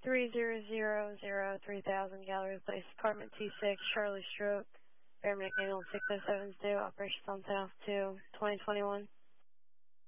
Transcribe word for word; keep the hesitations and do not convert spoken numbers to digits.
three zero zero zero three thousand Gallery Place, Apartment T six, Charlie Stroke, Air McDaniel six oh seven is due, operations on ten off two, twenty twenty-one.